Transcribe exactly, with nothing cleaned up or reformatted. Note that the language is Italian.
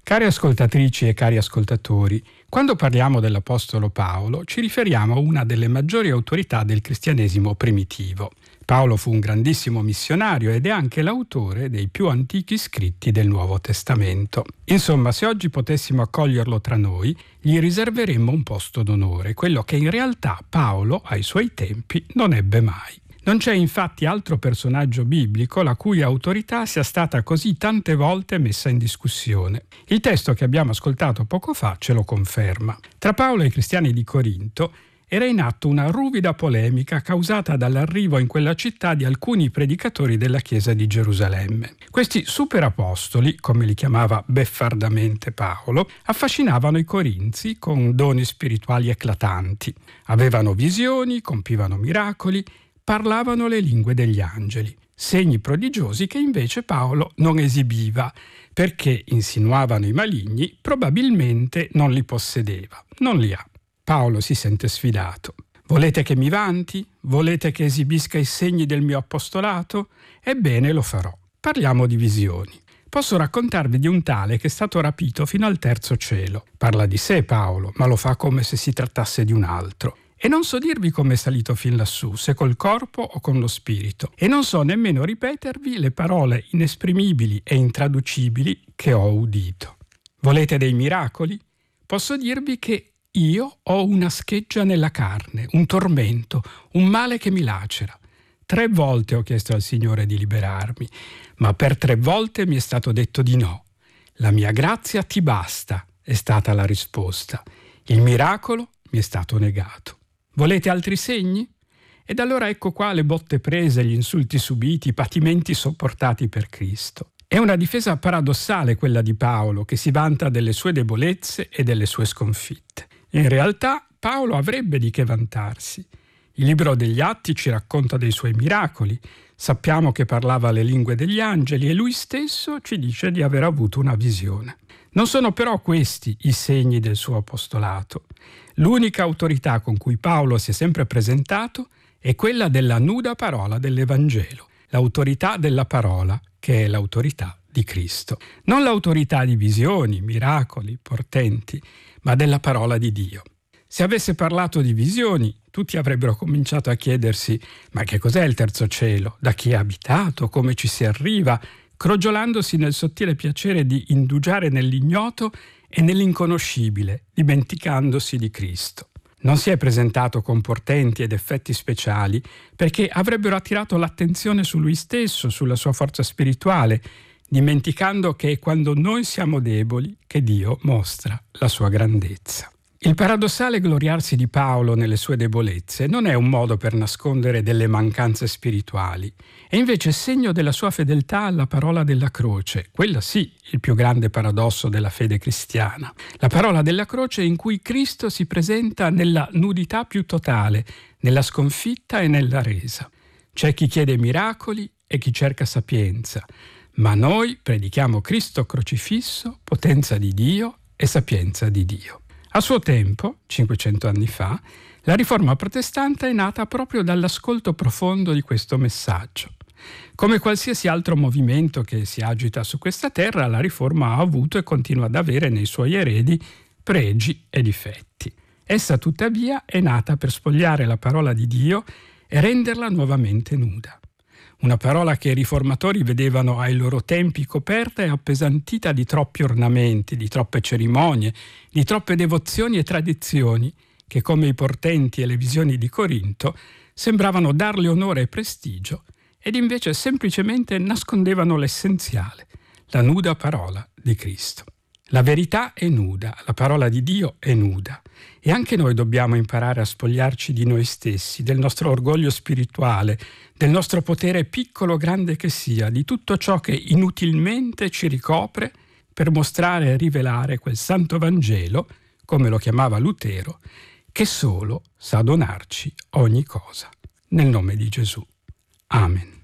Cari ascoltatrici e cari ascoltatori, quando parliamo dell'Apostolo Paolo ci riferiamo a una delle maggiori autorità del cristianesimo primitivo. Paolo fu un grandissimo missionario ed è anche l'autore dei più antichi scritti del Nuovo Testamento. Insomma, se oggi potessimo accoglierlo tra noi, gli riserveremmo un posto d'onore, quello che in realtà Paolo, ai suoi tempi, non ebbe mai. Non c'è infatti altro personaggio biblico la cui autorità sia stata così tante volte messa in discussione. Il testo che abbiamo ascoltato poco fa ce lo conferma. Tra Paolo e i cristiani di Corinto era in atto una ruvida polemica causata dall'arrivo in quella città di alcuni predicatori della Chiesa di Gerusalemme. Questi superapostoli, come li chiamava beffardamente Paolo, affascinavano i corinzi con doni spirituali eclatanti. Avevano visioni, compivano miracoli, parlavano le lingue degli angeli, segni prodigiosi che invece Paolo non esibiva, perché, insinuavano i maligni, probabilmente non li possedeva, non li ha. Paolo si sente sfidato. Volete che mi vanti? Volete che esibisca i segni del mio apostolato? Ebbene, lo farò. Parliamo di visioni. Posso raccontarvi di un tale che è stato rapito fino al terzo cielo. Parla di sé Paolo, ma lo fa come se si trattasse di un altro. E non so dirvi come è salito fin lassù, se col corpo o con lo spirito. E non so nemmeno ripetervi le parole inesprimibili e intraducibili che ho udito. Volete dei miracoli? Posso dirvi che io ho una scheggia nella carne, un tormento, un male che mi lacera. Tre volte ho chiesto al Signore di liberarmi, ma per tre volte mi è stato detto di no. La mia grazia ti basta, è stata la risposta. Il miracolo mi è stato negato. Volete altri segni? Ed allora ecco qua le botte prese, gli insulti subiti, i patimenti sopportati per Cristo. È una difesa paradossale quella di Paolo, che si vanta delle sue debolezze e delle sue sconfitte. In realtà Paolo avrebbe di che vantarsi. Il libro degli Atti ci racconta dei suoi miracoli. Sappiamo che parlava le lingue degli angeli e lui stesso ci dice di aver avuto una visione. Non sono però questi i segni del suo apostolato. L'unica autorità con cui Paolo si è sempre presentato è quella della nuda parola dell'Evangelo, l'autorità della parola, che è l'autorità di Cristo. Non l'autorità di visioni, miracoli, portenti, ma della parola di Dio. Se avesse parlato di visioni, tutti avrebbero cominciato a chiedersi: ma che cos'è il terzo cielo? Da chi è abitato? Come ci si arriva? Crogiolandosi nel sottile piacere di indugiare nell'ignoto e nell'inconoscibile, dimenticandosi di Cristo. Non si è presentato con portenti ed effetti speciali perché avrebbero attirato l'attenzione su lui stesso, sulla sua forza spirituale, dimenticando che è quando noi siamo deboli che Dio mostra la sua grandezza. Il paradossale gloriarsi di Paolo nelle sue debolezze non è un modo per nascondere delle mancanze spirituali, è invece segno della sua fedeltà alla parola della croce, quella sì, il più grande paradosso della fede cristiana. La parola della croce in cui Cristo si presenta nella nudità più totale, nella sconfitta e nella resa. C'è chi chiede miracoli e chi cerca sapienza, ma noi predichiamo Cristo crocifisso, potenza di Dio e sapienza di Dio. A suo tempo, cinquecento anni fa, la riforma protestante è nata proprio dall'ascolto profondo di questo messaggio. Come qualsiasi altro movimento che si agita su questa terra, la riforma ha avuto e continua ad avere nei suoi eredi pregi e difetti. Essa tuttavia è nata per spogliare la parola di Dio e renderla nuovamente nuda. Una parola che i riformatori vedevano ai loro tempi coperta e appesantita di troppi ornamenti, di troppe cerimonie, di troppe devozioni e tradizioni, che come i portenti e le visioni di Corinto sembravano darle onore e prestigio ed invece semplicemente nascondevano l'essenziale, la nuda parola di Cristo. La verità è nuda, la parola di Dio è nuda e anche noi dobbiamo imparare a spogliarci di noi stessi, del nostro orgoglio spirituale, del nostro potere piccolo o grande che sia, di tutto ciò che inutilmente ci ricopre per mostrare e rivelare quel santo Vangelo, come lo chiamava Lutero, che solo sa donarci ogni cosa. Nel nome di Gesù. Amen.